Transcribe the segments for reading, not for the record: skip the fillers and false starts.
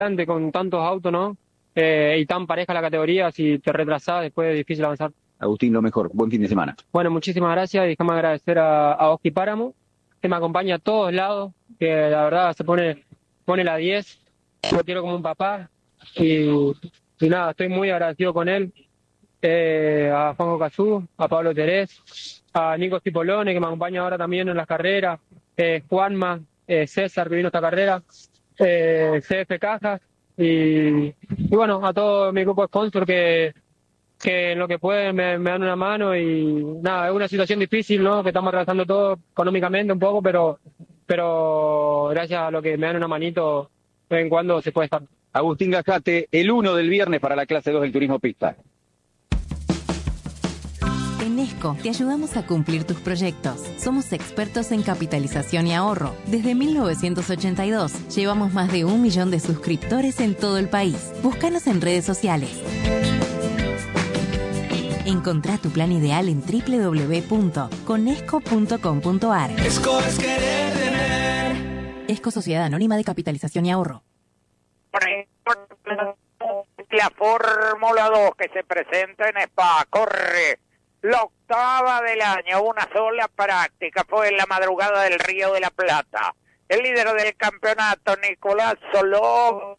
adelante con tantos autos, ¿no? Y tan pareja la categoría, si te retrasás, después es difícil avanzar. Agustín, lo mejor. Buen fin de semana. Bueno, muchísimas gracias y déjame agradecer a Oski Páramo, que me acompaña a todos lados, que la verdad pone la 10, lo quiero como un papá y nada, estoy muy agradecido con él, a Juanjo Cazú, a Pablo Terés, a Nico Stipolone, que me acompaña ahora también en las carreras, Juanma, César, que vino a esta carrera, CF Cajas y bueno, a todo mi grupo de sponsor que en lo que pueden me dan una mano y nada, es una situación difícil, ¿no? Que estamos atravesando todo económicamente un poco, pero gracias a lo que me dan una manito, de vez en cuando se puede estar. Agustín Gajate, el 1 del viernes para la clase 2 del turismo pista. En Esco te ayudamos a cumplir tus proyectos. Somos expertos en capitalización y ahorro. Desde 1982 llevamos más de 1 millón de suscriptores en todo el país. Búscanos en redes sociales. Encontrá tu plan ideal en www.conesco.com.ar. Esco es querer tener. Esco Sociedad Anónima de Capitalización y Ahorro. La Fórmula 2 que se presenta en Spa, corre la octava del año, una sola práctica, fue en la madrugada del Río de la Plata. El líder del campeonato, Nicolás Soló,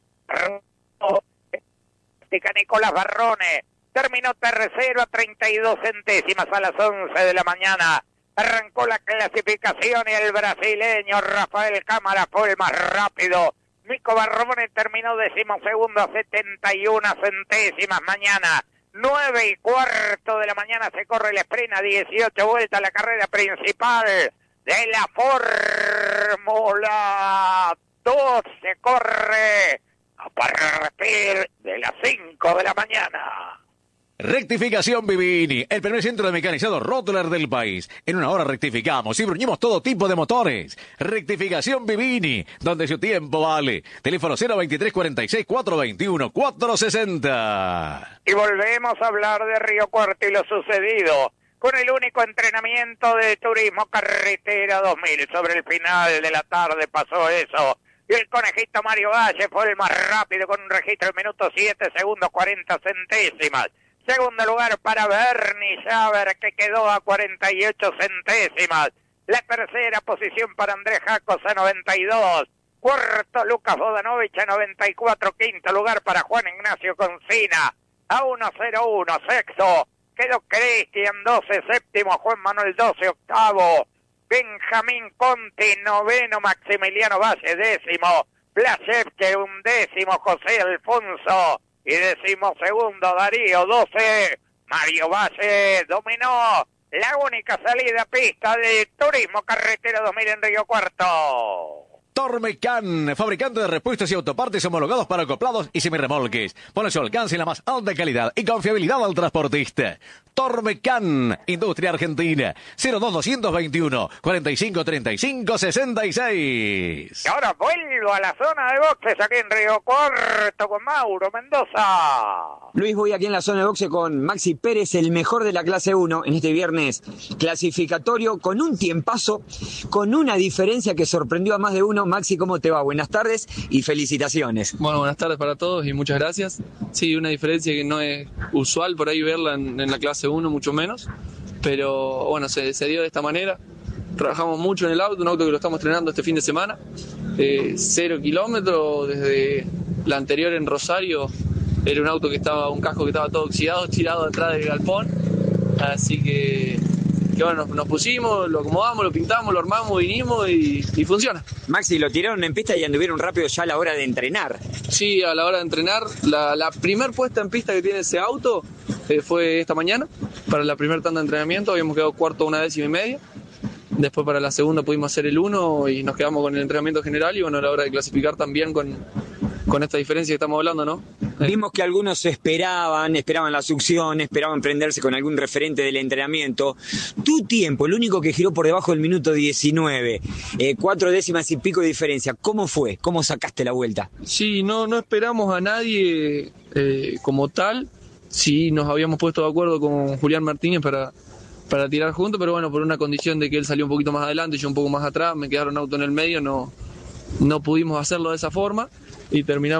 Nicolás Barrone, terminó tercero a 32 centésimas a las 11 de la mañana. Arrancó la clasificación y el brasileño Rafael Cámara fue el más rápido. Nico Barrone terminó 12º a 71 centésimas mañana. 9:15 de la mañana se corre el sprint a 18 vueltas, la carrera principal de la Fórmula 2 se corre a partir de las 5 de la mañana. Rectificación Vivini, el primer centro de mecanizado Rottler del país. En una hora rectificamos y bruñimos todo tipo de motores. Rectificación Vivini, donde su tiempo vale. Teléfono 023 46 421 460. Y volvemos a hablar de Río Cuarto y lo sucedido con el único entrenamiento de turismo carretera 2000. Sobre el final de la tarde pasó eso. Y el conejito Mario Valle fue el más rápido con un registro de minutos 7 segundos 40 centésimas. Segundo lugar para Bernie Schaber, que quedó a 48 centésimas. La tercera posición para Andrés Jacos a 92. Cuarto, Lucas Bodanovich a 94. Quinto lugar para Juan Ignacio Concina a 1:01. Sexto, quedó Cristian 12. Séptimo, Juan Manuel 12. Octavo, Benjamín Conti. Noveno, Maximiliano Valle. Décimo, Plaszewski. 11º, José Alfonso. Y 12º, Darío 12. Mario Valle dominó la única salida a pista de turismo carretera 2000 en Río Cuarto. Tormecan, fabricante de repuestos y autopartes homologados para acoplados y semirremolques. Pone su alcance en la más alta calidad y confiabilidad al transportista. Tormecan, Industria Argentina, 02221 4535 66. Y ahora vuelvo a la zona de boxes aquí en Río Cuarto con Mauro Mendoza. Luis, voy aquí en la zona de boxe con Maxi Pérez, el mejor de la clase 1 en este viernes clasificatorio, con un tiempazo, con una diferencia que sorprendió a más de uno. Maxi, ¿cómo te va? Buenas tardes y felicitaciones. Bueno, buenas tardes para todos y muchas gracias. Sí, una diferencia que no es usual por ahí verla en la clase 1, mucho menos, pero bueno, se dio de esta manera. Trabajamos mucho en el auto, un auto que lo estamos estrenando este fin de semana, 0 kilómetros, desde la anterior en Rosario era un casco que estaba todo oxidado, tirado atrás del galpón, así que bueno, nos pusimos, lo acomodamos, lo pintamos, lo armamos, vinimos y funciona. Maxi, lo tiraron en pista y anduvieron rápido ya a la hora de entrenar. Sí, a la hora de entrenar, la primer puesta en pista que tiene ese auto fue esta mañana, para la primera tanda de entrenamiento, habíamos quedado cuarto a 1,5. Después para la segunda pudimos hacer el 1 y nos quedamos con el entrenamiento general y bueno, a la hora de clasificar también con esta diferencia que estamos hablando, ¿no? Vimos que algunos esperaban la succión, esperaban prenderse con algún referente del entrenamiento. Tu tiempo, el único que giró por debajo del minuto 19, 4 décimas y pico de diferencia. ¿Cómo fue? ¿Cómo sacaste la vuelta? Sí, no esperamos a nadie como tal. Sí, nos habíamos puesto de acuerdo con Julián Martínez para tirar juntos, pero bueno, por una condición de que él salió un poquito más adelante y yo un poco más atrás, me quedaron auto en el medio, no pudimos hacerlo de esa forma. y terminamos